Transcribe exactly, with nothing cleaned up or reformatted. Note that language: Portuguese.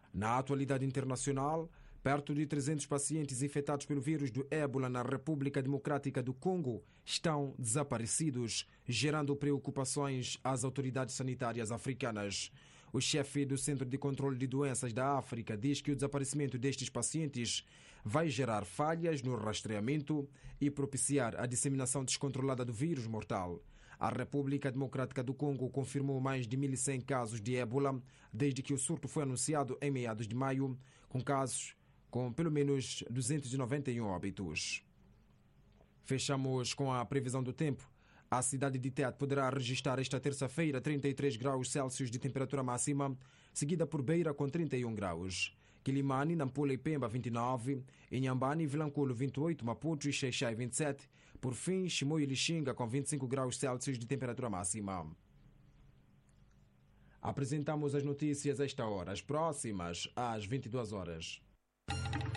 Na atualidade internacional, perto de trezentos pacientes infectados pelo vírus do ébola na República Democrática do Congo estão desaparecidos, gerando preocupações às autoridades sanitárias africanas. O chefe do Centro de Controle de Doenças da África diz que o desaparecimento destes pacientes vai gerar falhas no rastreamento e propiciar a disseminação descontrolada do vírus mortal. A República Democrática do Congo confirmou mais de mil e cem casos de ébola desde que o surto foi anunciado em meados de maio, com casos com pelo menos duzentos e noventa e um óbitos. Fechamos com a previsão do tempo. A cidade de Tete poderá registrar esta terça-feira trinta e três graus Celsius de temperatura máxima, seguida por Beira com trinta e um graus. Quilimane, Nampula e Pemba vinte e nove, Inhambane e Vilanculo vinte e oito, Maputo e Xai-Xai vinte e sete, por fim Chimoio e Lixinga com vinte e cinco graus Celsius de temperatura máxima. Apresentamos as notícias a esta hora, as próximas às vinte e duas horas.